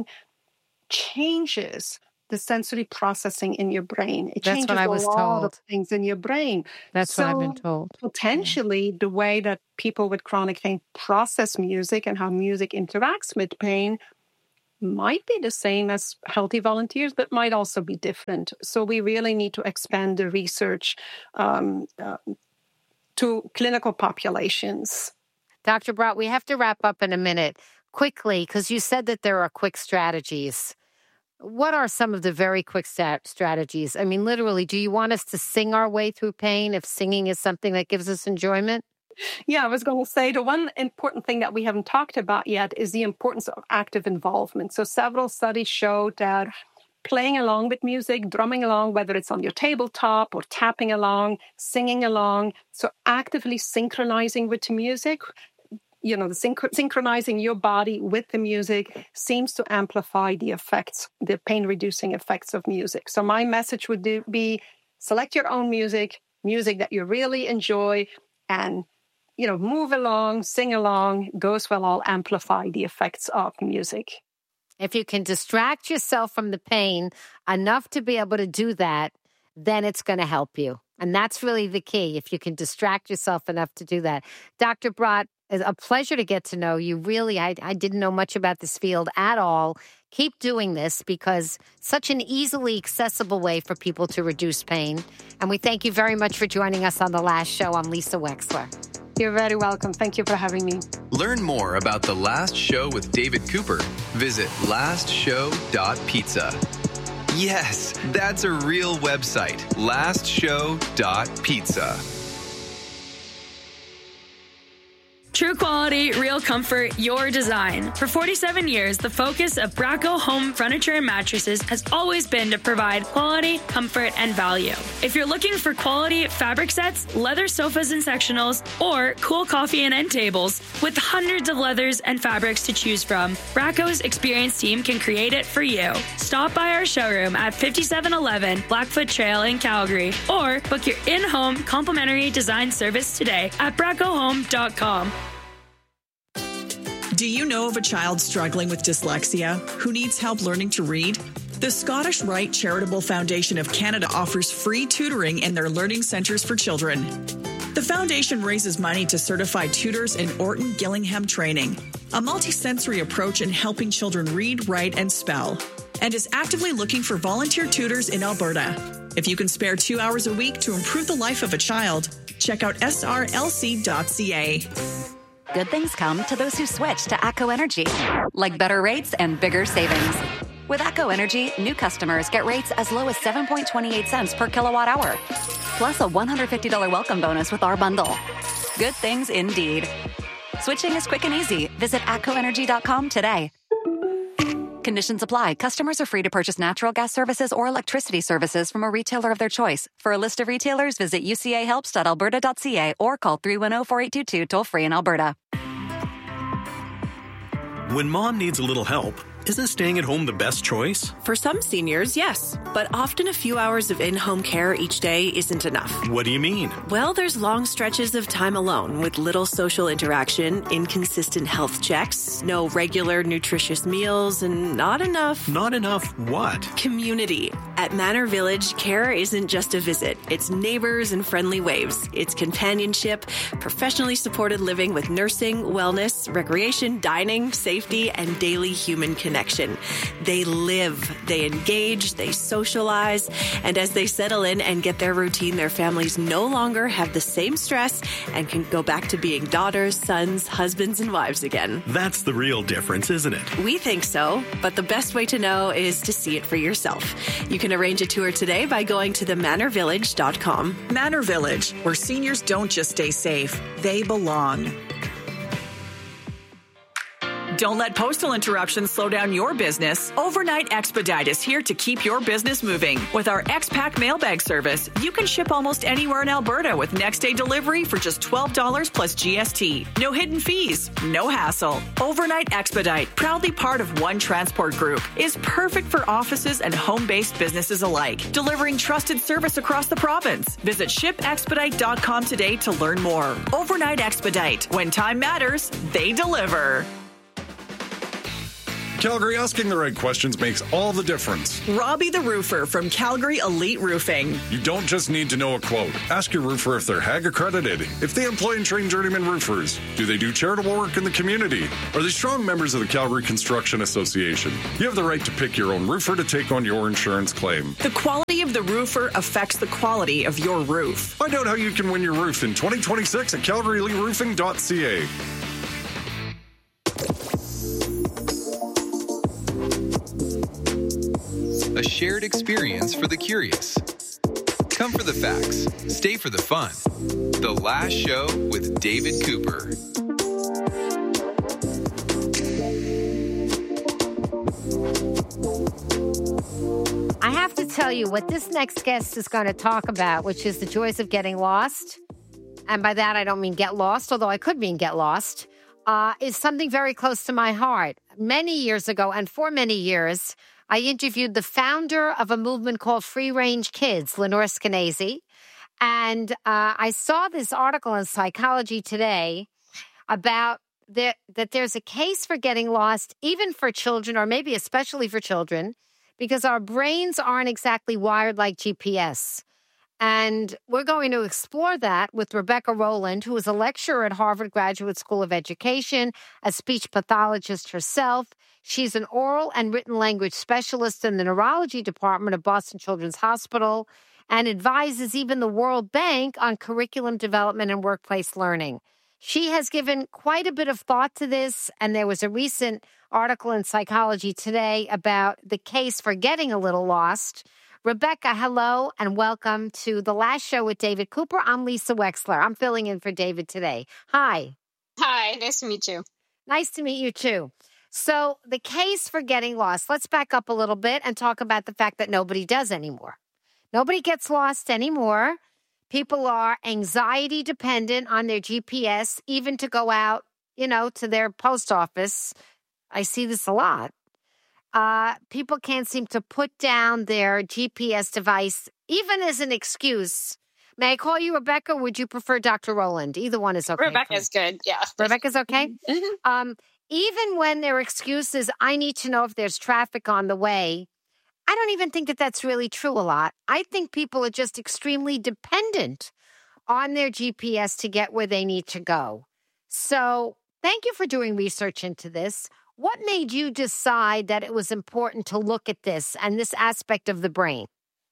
changes the sensory processing in your brain. It That's changes what I was a lot told. of things in your brain. That's so what I've been told. Potentially, the way that people with chronic pain process music and how music interacts with pain might be the same as healthy volunteers, but might also be different. So we really need to expand the research um, uh, to clinical populations. Doctor Brott, we have to wrap up in a minute. Quickly, because you said that there are quick strategies. What are some of the very quick stat- strategies? I mean, literally, do you want us to sing our way through pain if singing is something that gives us enjoyment? Yeah, I was going to say the one important thing that we haven't talked about yet is the importance of active involvement. So several studies show that playing along with music, drumming along, whether it's on your tabletop or tapping along, singing along, so actively synchronizing with the music, you know, the synch- synchronizing your body with the music seems to amplify the effects, the pain-reducing effects of music. So my message would do, be select your own music, music that you really enjoy, and, you know, move along, sing along. Those will all amplify the effects of music. If you can distract yourself from the pain enough to be able to do that, then it's going to help you. And that's really the key, if you can distract yourself enough to do that. Doctor Brott, it's a pleasure to get to know you. Really, I, I didn't know much about this field at all. Keep doing this because such an easily accessible way for people to reduce pain. And we thank you very much for joining us on The Last Show. I'm Lisa Wexler. You're very welcome. Thank you for having me. Learn more about The Last Show with David Cooper. Visit last show dot pizza. Yes, that's a real website, last show dot pizza. True quality, real comfort, your design. For forty-seven years, the focus of Bracco Home Furniture and Mattresses has always been to provide quality, comfort, and value. If you're looking for quality fabric sets, leather sofas and sectionals, or cool coffee and end tables, with hundreds of leathers and fabrics to choose from, Bracco's experienced team can create it for you. Stop by our showroom at fifty-seven eleven Blackfoot Trail in Calgary, or book your in-home complimentary design service today at bracco home dot com. Do you know of a child struggling with dyslexia who needs help learning to read? The Scottish Rite Charitable Foundation of Canada offers free tutoring in their learning centres for children. The foundation raises money to certify tutors in Orton Gillingham training, a multisensory approach in helping children read, write, and spell, and is actively looking for volunteer tutors in Alberta. If you can spare two hours a week to improve the life of a child, check out S R L C dot C A. Good things come to those who switch to ACO Energy, like better rates and bigger savings. With ACO Energy, new customers get rates as low as seven point two eight cents per kilowatt hour, plus a one hundred fifty dollars welcome bonus with our bundle. Good things indeed. Switching is quick and easy. Visit A C O energy dot com today. Conditions apply. Customers are free to purchase natural gas services or electricity services from a retailer of their choice. For a list of retailers, visit u c a helps dot alberta dot c a or call three one zero, four eight two two toll-free in Alberta. When mom needs a little help, isn't staying at home the best choice? For some seniors, yes. But often a few hours of in-home care each day isn't enough. What do you mean? Well, there's long stretches of time alone with little social interaction, inconsistent health checks, no regular nutritious meals, and not enough... Not enough what? Community. At Manor Village, care isn't just a visit. It's neighbors and friendly waves. It's companionship, professionally supported living with nursing, wellness, recreation, dining, safety, and daily human connection. Connection. They live, they engage, they socialize, and as they settle in and get their routine, their families no longer have the same stress and can go back to being daughters, sons, husbands, and wives again. That's the real difference, isn't it? We think so, but the best way to know is to see it for yourself. You can can arrange a tour today by going to the manor village dot com. Manor Village, where seniors don't just stay safe, they belong. Don't let postal interruptions slow down your business. Overnight Expedite is here to keep your business moving. With our X-Pack mailbag service, you can ship almost anywhere in Alberta with next-day delivery for just twelve dollars plus G S T. No hidden fees, no hassle. Overnight Expedite, proudly part of One Transport Group, is perfect for offices and home-based businesses alike, delivering trusted service across the province. Visit ship expedite dot com today to learn more. Overnight Expedite. When time matters, they deliver. Calgary, asking the right questions makes all the difference. Robbie the Roofer from Calgary Elite Roofing. You don't just need to know a quote. Ask your roofer if they're H A G accredited, if they employ and train journeyman roofers. Do they do charitable work in the community? Are they strong members of the Calgary Construction Association? You have the right to pick your own roofer to take on your insurance claim. The quality of the roofer affects the quality of your roof. Find out how you can win your roof in twenty twenty-six at calgary elite roofing dot c a. A shared experience for the curious. Come for the facts, stay for the fun. The Last Show with David Cooper. I have to tell you what this next guest is going to talk about, which is the joys of getting lost. And by that, I don't mean get lost, although I could mean get lost, uh, is something very close to my heart. Many years ago, and for many years, I interviewed the founder of a movement called Free Range Kids, Lenore Skenazy. And uh, I saw this article in Psychology Today about the, that there's a case for getting lost, even for children, or maybe especially for children, because our brains aren't exactly wired like G P S. And we're going to explore that with Rebecca Rowland, who is a lecturer at Harvard Graduate School of Education, a speech pathologist herself. She's an oral and written language specialist in the neurology department of Boston Children's Hospital and advises even the World Bank on curriculum development and workplace learning. She has given quite a bit of thought to this, and there was a recent article in Psychology Today about the case for getting a little lost. Rebecca, hello, and welcome to The Last Show with David Cooper. I'm Lisa Wexler. I'm filling in for David today. Hi. Hi, nice to meet you. Nice to meet you, too. So the case for getting lost, let's back up a little bit and talk about the fact that nobody does anymore. Nobody gets lost anymore. People are anxiety dependent on their G P S, even to go out, you know, to their post office. I see this a lot. Uh, people can't seem to put down their G P S device, even as an excuse. May I call you Rebecca, or would you prefer Doctor Rowland? Either one is okay. Rebecca's good, yeah. Rebecca's okay? Mm-hmm. Um, even when their excuse is, I need to know if there's traffic on the way, I don't even think that that's really true a lot. I think people are just extremely dependent on their G P S to get where they need to go. So thank you for doing research into this. What made you decide that it was important to look at this and this aspect of the brain?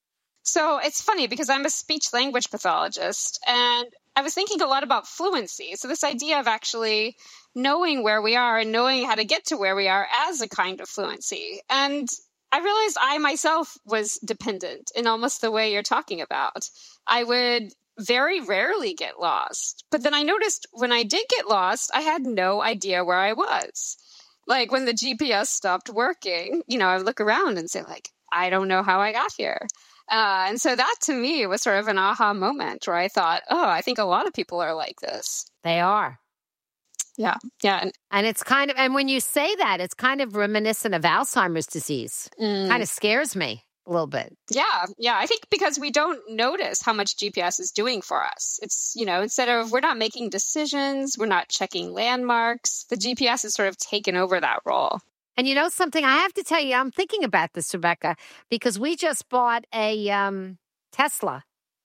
So it's funny because I'm a speech language pathologist, and I was thinking a lot about fluency. So this idea of actually knowing where we are and knowing how to get to where we are as a kind of fluency. And I realized I myself was dependent in almost the way you're talking about. I would very rarely get lost. But then I noticed when I did get lost, I had no idea where I was. Like when the G P S stopped working, you know, I would look around and say like, I don't know how I got here. Uh, and so that to me was sort of an aha moment where I thought, oh, I think a lot of people are like this. They are. Yeah. Yeah. And, and it's kind of, and when you say that, it's kind of reminiscent of Alzheimer's disease. Mm. Kind of scares me a little bit. Yeah. Yeah. I think because we don't notice how much G P S is doing for us. It's, you know, instead of, we're not making decisions, we're not checking landmarks, the G P S has sort of taken over that role. And you know something, I have to tell you, I'm thinking about this, Rebecca, because we just bought a um, Tesla.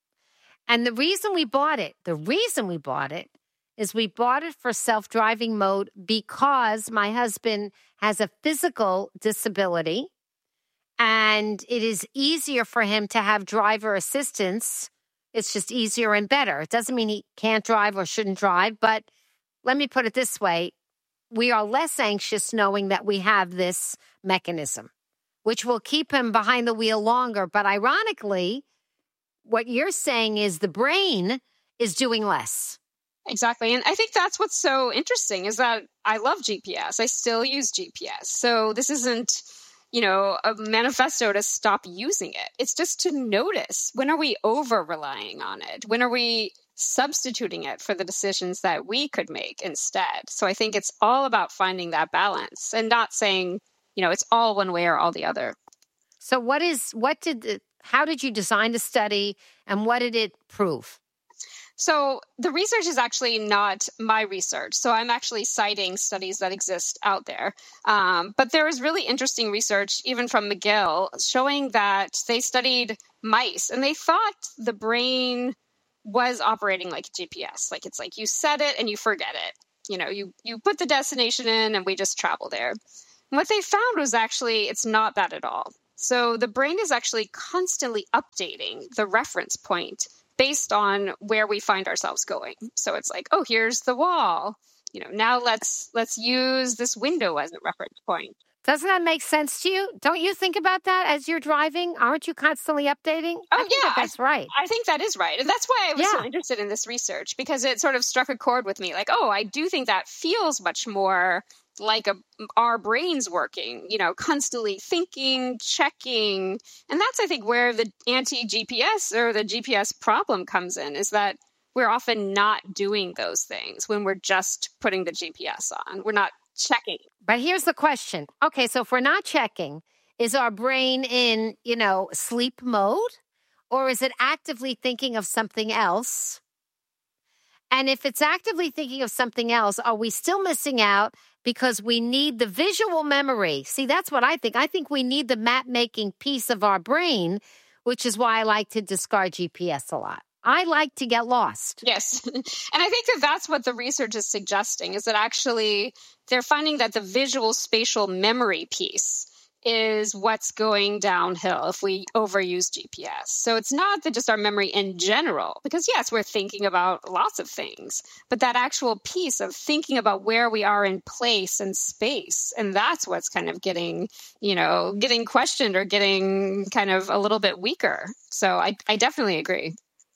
And the reason we bought it, the reason we bought it is we bought it for self-driving mode because my husband has a physical disability and it is easier for him to have driver assistance. It's just easier and better. It doesn't mean he can't drive or shouldn't drive, but let me put it this way. We are less anxious knowing that we have this mechanism, which will keep him behind the wheel longer. But ironically, what you're saying is the brain is doing less. Exactly. And I think that's what's so interesting is that I love G P S. I still use G P S. So this isn't, you know, a manifesto to stop using it. It's just to notice, when are we over relying on it? When are we substituting it for the decisions that we could make instead? So I think it's all about finding that balance and not saying, you know, it's all one way or all the other. So what is, what did, the, how did you design the study and what did it prove? So the research is actually not my research. So I'm actually citing studies that exist out there. Um, but there is really interesting research, even from McGill, showing that they studied mice and they thought the brain was operating like a G P S. Like it's like you set it and you forget it. You know, you, you put the destination in and we just travel there. And what they found was actually it's not that at all. So the brain is actually constantly updating the reference point based on where we find ourselves going. So it's like, oh, here's the wall. You know, now let's let's use this window as a reference point. Doesn't that make sense to you? Don't you think about that as you're driving? Aren't you constantly updating? Oh, I think yeah. that that's right. I think that is right. And that's why I was Yeah. so interested in this research, because it sort of struck a chord with me. Like, oh, I do think that feels much more like a, our brains working, you know, constantly thinking, checking. And that's, I think, where the anti-G P S or the G P S problem comes in, is that we're often not doing those things when we're just putting the G P S on. We're not checking. But here's the question. Okay, so if we're not checking, is our brain in, you know, sleep mode? Or is it actively thinking of something else? And if it's actively thinking of something else, are we still missing out because we need the visual memory? See, that's what I think. I think we need the map-making piece of our brain, which is why I like to discard G P S a lot. I like to get lost. Yes. And I think that that's what the research is suggesting, is that actually they're finding that the visual spatial memory piece is what's going downhill if we overuse G P S. So it's not that just our memory in general, because yes, we're thinking about lots of things, but that actual piece of thinking about where we are in place and space. And that's what's kind of getting, you know, getting questioned or getting kind of a little bit weaker. So I, I definitely agree.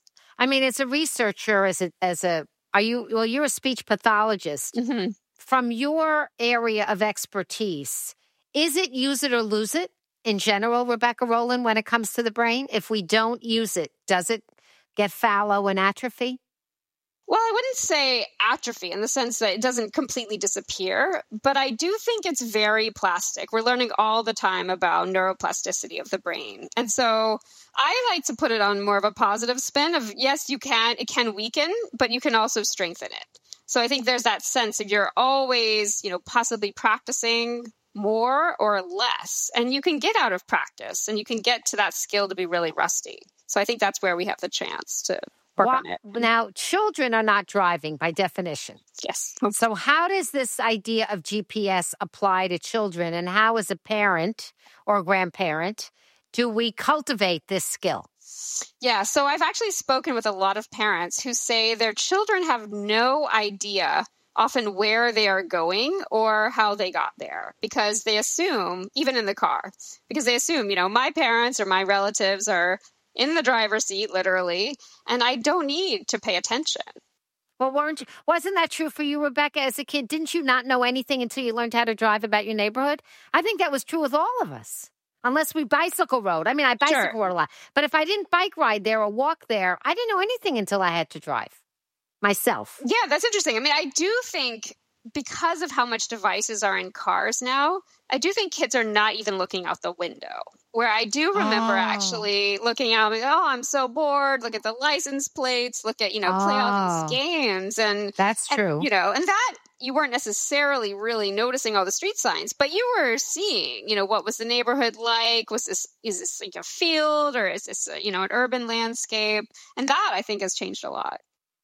I mean, as a researcher, as a, as a, are you, well, you're a speech pathologist. Mm-hmm. From your area of expertise, is it use it or lose it in general, Rebecca Rowland, when it comes to the brain? If we don't use it, does it get fallow and atrophy? Well, I wouldn't say atrophy in the sense that it doesn't completely disappear, but I do think it's very plastic. We're learning all the time about neuroplasticity of the brain. And so I like to put it on more of a positive spin of, yes, you can, it can weaken, but you can also strengthen it. So I think there's that sense of you're always, you know, possibly practicing more or less, and you can get out of practice and you can get to that skill to be really rusty. So I think that's where we have the chance to work well, on it. Now, children are not driving by definition. Yes. So how does this idea of G P S apply to children, and how, as a parent or grandparent, do we cultivate this skill? Yeah, so I've actually spoken with a lot of parents who say their children have no idea often where they are going or how they got there, because they assume, even in the car, because they assume, you know, my parents or my relatives are in the driver's seat, literally, and I don't need to pay attention. Well, weren't you, wasn't that true for you, Rebecca, as a kid? Didn't you not know anything until you learned how to drive about your neighborhood? I think that was true with all of us, unless we bicycle rode. I mean, I bicycle Sure. rode a lot. But if I didn't bike ride there or walk there, I didn't know anything until I had to drive myself. Yeah, that's interesting. I mean, I do think because of how much devices are in cars now, I do think kids are not even looking out the window. Where I do remember Oh. actually looking out, like, oh, I'm so bored. Look at the license plates. Look at, you know, play all Oh. these games. And That's and, true. you know, and that you weren't necessarily really noticing all the street signs, but you were seeing, you know, what was the neighborhood like? Was this, is this like a field, or is this, a, you know, an urban landscape? And that I think has changed a lot.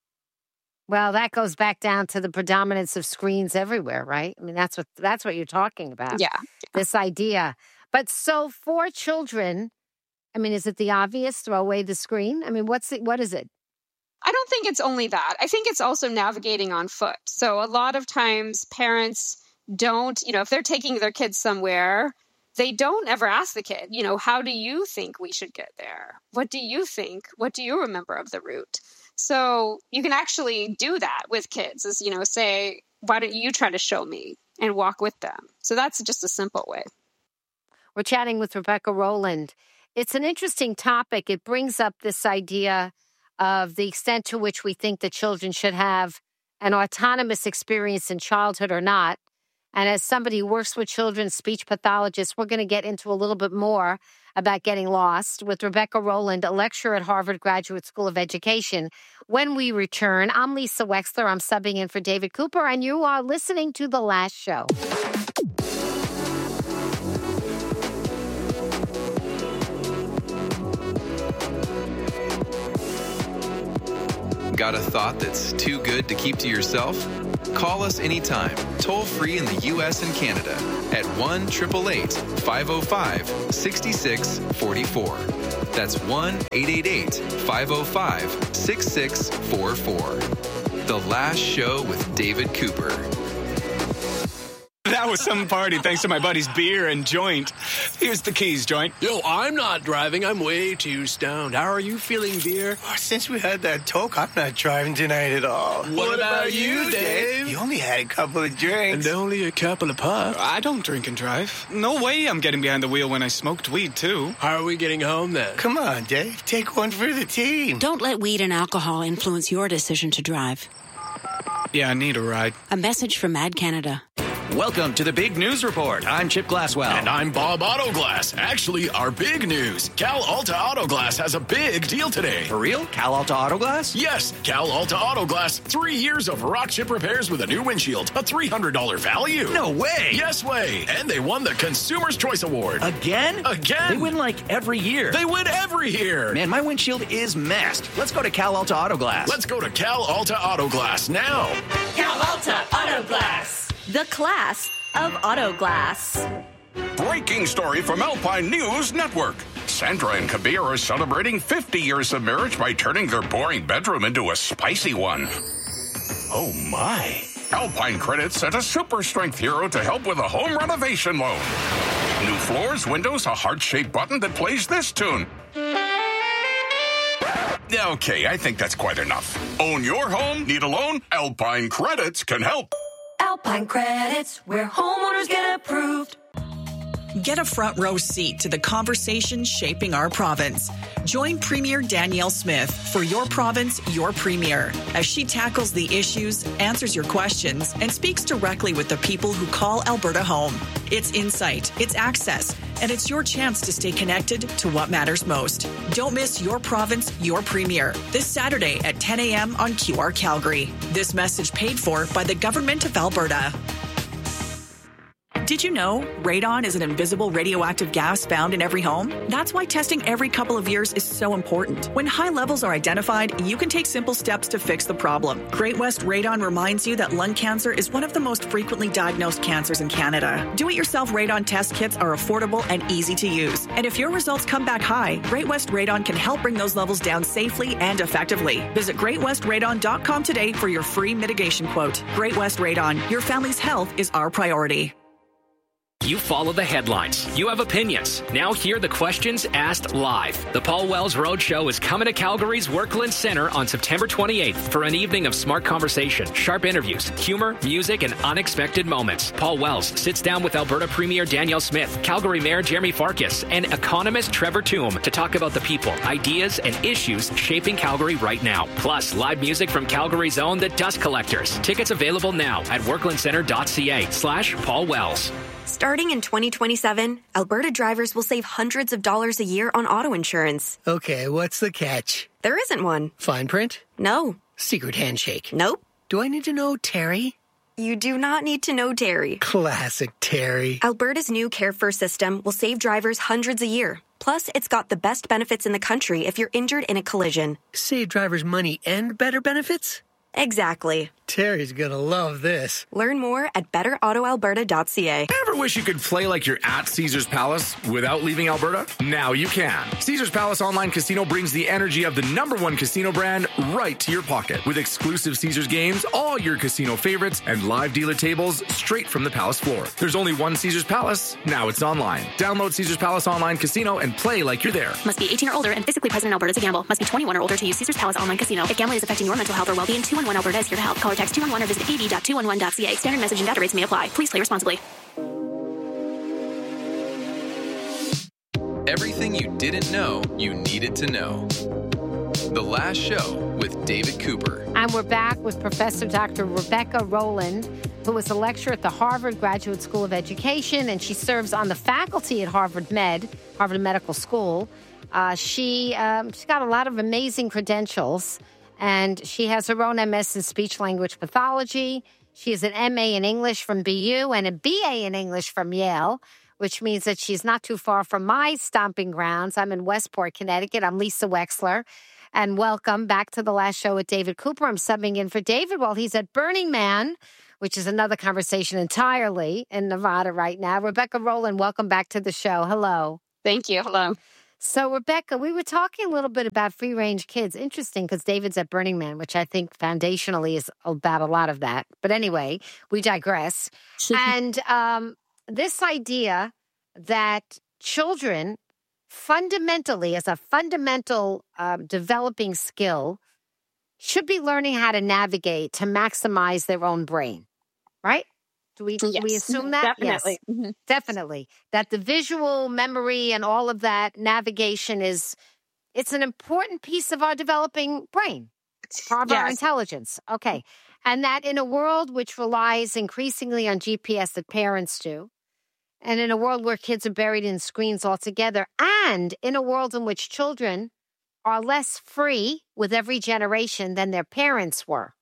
Well, that goes back down to the predominance of screens everywhere, right? I mean, that's what that's what you're talking about. Yeah. This idea. But so for children, I mean, is it the obvious throw away the screen? I mean, what's it, what is it? I don't think it's only that. I think it's also navigating on foot. So a lot of times parents don't, you know, if they're taking their kids somewhere, they don't ever ask the kid, you know, how do you think we should get there? What do you think? What do you remember of the route? So you can actually do that with kids is, you know, say, why don't you try to show me and walk with them? So that's just a simple way. We're chatting with Rebecca Rowland. It's an interesting topic. It brings up this idea of the extent to which we think that children should have an autonomous experience in childhood or not. And as somebody who works with children, speech pathologists, we're going to get into a little bit more about getting lost with Rebecca Rowland, a lecturer at Harvard Graduate School of Education. When we return, I'm Lisa Wexler. I'm subbing in for David Cooper, and you are listening to The Last Show. Got a thought that's too good to keep to yourself? Call us anytime, toll free in the U S and Canada at one eight eight eight, five oh five, six six four four. That's one eight eight eight, five oh five, six six four four. The Last Show with David Cooper. That was some party thanks to my buddy's beer and joint. Here's the keys, joint. Yo, I'm not driving. I'm way too stoned. How are you feeling, beer? Oh, since we had that talk, I'm not driving tonight at all. What, what about, about you, Dave? You only had a couple of drinks. And only a couple of puffs. I don't drink and drive. No way I'm getting behind the wheel when I smoked weed, too. How are we getting home, then? Come on, Dave. Take one for the team. Don't let weed and alcohol influence your decision to drive. Yeah, I need a ride. A message from Mad Canada. Welcome to the Big News Report. I'm Chip Glasswell. And I'm Bob Autoglass. Actually, our big news. Cal Alta Autoglass has a big deal today. For real? Cal Alta Autoglass? Yes, Cal Alta Autoglass. Three years of rock chip repairs with a new windshield. A three hundred dollars value. No way. Yes way. And they won the Consumer's Choice Award. Again? Again. They win like every year. They win every year. Man, my windshield is messed. Let's go to Cal Alta Autoglass. Let's go to Cal Alta Autoglass now. Cal Alta Autoglass. The class of auto glass. Breaking story from Alpine News Network. Sandra and Kabir are celebrating fifty years of marriage by turning their boring bedroom into a spicy one. Oh my. Alpine Credit sent a super strength hero to help with a home renovation loan. New floors, windows, a heart-shaped button that plays this tune. Okay, I think that's quite enough. Own your home? Need a loan? Alpine Credits can help. Alpine Credits, where homeowners get approved. Get a front row seat to the conversation shaping our province. Join Premier Danielle Smith for Your Province, Your Premier, as she tackles the issues, answers your questions, and speaks directly with the people who call Alberta home. It's insight, it's access, and it's your chance to stay connected to what matters most. Don't miss Your Province, Your Premier, this Saturday at ten a.m. on Q R Calgary. This message paid for by the Government of Alberta. Did you know radon is an invisible radioactive gas found in every home? That's why testing every couple of years is so important. When high levels are identified, you can take simple steps to fix the problem. Great West Radon reminds you that lung cancer is one of the most frequently diagnosed cancers in Canada. Do-it-yourself radon test kits are affordable and easy to use. And if your results come back high, Great West Radon can help bring those levels down safely and effectively. Visit great west radon dot com today for your free mitigation quote. Great West Radon, your family's health is our priority. You follow the headlines. You have opinions. Now hear the questions asked live. The Paul Wells Roadshow is coming to Calgary's Workland Centre on September twenty-eighth for an evening of smart conversation, sharp interviews, humor, music, and unexpected moments. Paul Wells sits down with Alberta Premier Danielle Smith, Calgary Mayor Jeremy Farkas, and economist Trevor Toom to talk about the people, ideas, and issues shaping Calgary right now. Plus, live music from Calgary's own The Dust Collectors. Tickets available now at worklandcentre.ca slash Paul Wells. Starting in twenty twenty-seven, Alberta drivers will save hundreds of dollars a year on auto insurance. Okay, what's the catch? There isn't one. Fine print? No. Secret handshake? Nope. Do I need to know Terry? You do not need to know Terry. Classic Terry. Alberta's new Care First system will save drivers hundreds a year. Plus, it's got the best benefits in the country if you're injured in a collision. Save drivers money and better benefits? Exactly. Terry's gonna love this. Learn more at better auto alberta dot c a. Ever wish you could play like you're at Caesars Palace without leaving Alberta? Now you can. Caesars Palace Online Casino brings the energy of the number one casino brand right to your pocket. With exclusive Caesars games, all your casino favorites, and live dealer tables straight from the Palace floor. There's only one Caesars Palace. Now it's online. Download Caesars Palace Online Casino and play like you're there. Must be eighteen or older and physically present in Alberta to gamble. Must be twenty-one or older to use Caesars Palace Online Casino. If gambling is affecting your mental health or well-being, two one one Alberta is here to help. Call or text two one one or visit a v dot two one one dot c a. Standard message and data rates may apply. Please play responsibly. Everything you didn't know you needed to know. The Last Show with David Cooper. And we're back with Professor Doctor Rebecca Rowland, who is a lecturer at the Harvard Graduate School of Education, and she serves on the faculty at Harvard Med, Harvard Medical School. Uh, she, um, she's got a lot of amazing credentials, and she has her own M S in speech-language pathology. She has an M A in English from B U and a B A in English from Yale, which means that she's not too far from my stomping grounds. I'm in Westport, Connecticut. I'm Lisa Wexler. And welcome back to The Last Show with David Cooper. I'm subbing in for David while he's at Burning Man, which is another conversation entirely in Nevada right now. Rebecca Rowland, welcome back to the show. Hello. Thank you. Hello. So, Rebecca, we were talking a little bit about free-range kids. Interesting, because David's at Burning Man, which I think foundationally is about a lot of that. But anyway, we digress. and um, this idea that children fundamentally, as a fundamental um, developing skill, should be learning how to navigate to maximize their own brain, right? Do we, yes. do we assume that? Definitely. Yes, mm-hmm. definitely. That the visual memory and all of that navigation is, it's an important piece of our developing brain, part of yes. our intelligence. Okay. And that in a world which relies increasingly on G P S that parents do, and in a world where kids are buried in screens altogether, and in a world in which children are less free with every generation than their parents were.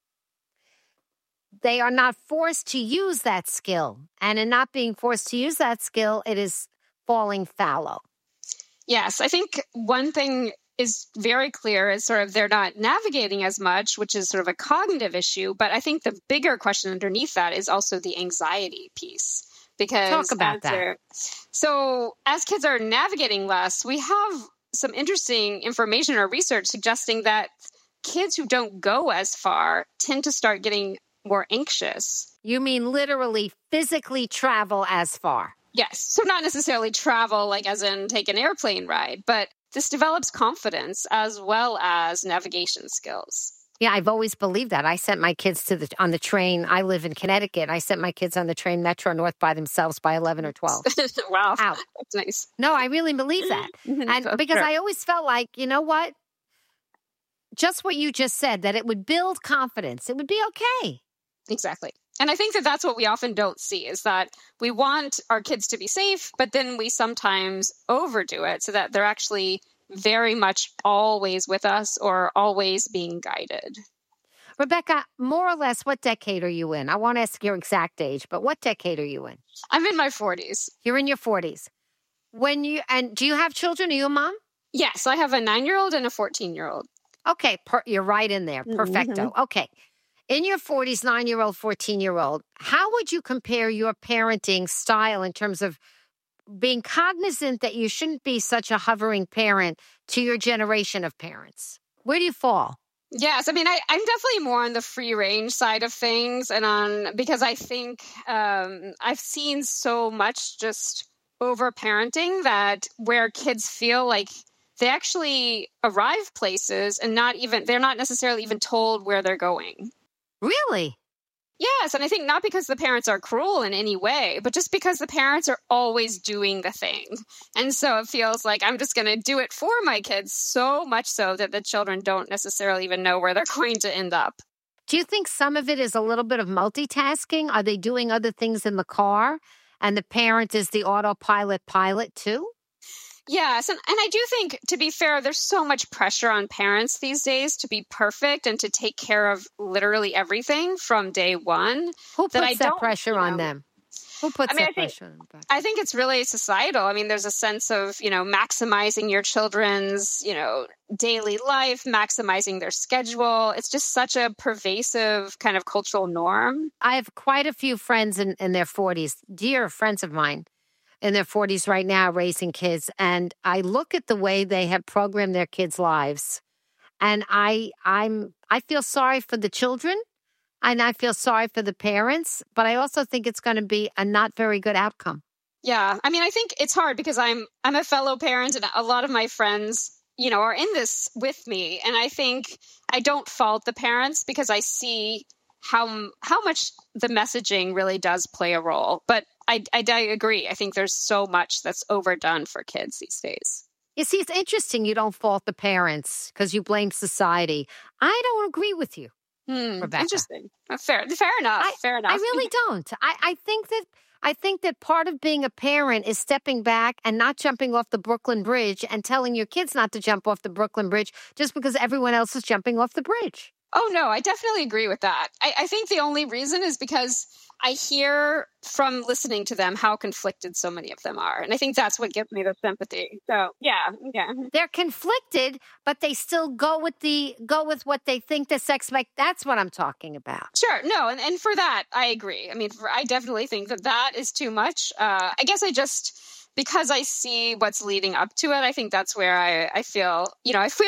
They are not forced to use that skill. And in not being forced to use that skill, it is falling fallow. Yes, I think one thing is very clear is sort of they're not navigating as much, which is sort of a cognitive issue. But I think the bigger question underneath that is also the anxiety piece. Because Talk about that. So as kids are navigating less, we have some interesting information or research suggesting that kids who don't go as far tend to start getting more anxious. You mean literally physically travel as far? Yes. So not necessarily travel like as in take an airplane ride, but this develops confidence as well as navigation skills. Yeah, I've always believed that. I sent my kids to the on the train. I live in Connecticut. I sent my kids on the train Metro North by themselves by eleven or twelve. Wow. Out. That's nice. No, I really believe that. And because sure. I always felt like, you know what? Just what you just said, that it would build confidence. It would be okay. Exactly. And I think that that's what we often don't see is that we want our kids to be safe, but then we sometimes overdo it so that they're actually very much always with us or always being guided. Rebecca, more or less, what decade are you in? I won't ask your exact age, but what decade are you in? I'm in my forties. You're in your forties. When you and do you have children? Are you a mom? Yes, I have a nine-year-old and a fourteen-year-old. Okay, per, you're right in there. Perfecto. Mm-hmm. Okay. In your forties, nine-year-old, fourteen-year-old, how would you compare your parenting style in terms of being cognizant that you shouldn't be such a hovering parent to your generation of parents? Where do you fall? Yes, I mean, I, I'm definitely more on the free range side of things, and on because I think um, I've seen so much just over parenting that where kids feel like they actually arrive places and not even they're not necessarily even told where they're going. Really? Yes, and I think not because the parents are cruel in any way, but just because the parents are always doing the thing. And so it feels like I'm just going to do it for my kids, so much so that the children don't necessarily even know where they're going to end up. Do you think some of it is a little bit of multitasking? Are they doing other things in the car? And the parent is the autopilot pilot too? Yes, and, and I do think, to be fair, there's so much pressure on parents these days to be perfect and to take care of literally everything from day one. Who puts that, I that don't, pressure you know, on them? Who puts I mean, that I think, pressure on them back? I think it's really societal. I mean, there's a sense of, you know, maximizing your children's, you know, daily life, maximizing their schedule. It's just such a pervasive kind of cultural norm. I have quite a few friends in, in their forties, dear friends of mine in their forties right now raising kids. And I look at the way they have programmed their kids' lives. And I I'm I feel sorry for the children and I feel sorry for the parents, but I also think it's going to be a not very good outcome. Yeah. I mean, I think it's hard because I'm I'm a fellow parent and a lot of my friends, you know, are in this with me. And I think I don't fault the parents because I see how how much the messaging really does play a role. But I, I, I agree. I think there's so much that's overdone for kids these days. You see, it's interesting you don't fault the parents because you blame society. I don't agree with you, hmm, Rebecca. Interesting. Uh, fair, fair enough. I, fair enough. I really don't. I, I think that I think that part of being a parent is stepping back and not jumping off the Brooklyn Bridge and telling your kids not to jump off the Brooklyn Bridge just because everyone else is jumping off the bridge. Oh, no, I definitely agree with that. I, I think the only reason is because I hear from listening to them how conflicted so many of them are. And I think that's what gives me the sympathy. So, yeah, yeah. They're conflicted, but they still go with the go with what they think the sex make. That's what I'm talking about. Sure. No, and, and for that, I agree. I mean, for, I definitely think that that is too much. Uh, I guess I just... Because I see what's leading up to it, I think that's where I, I feel, you know, I feel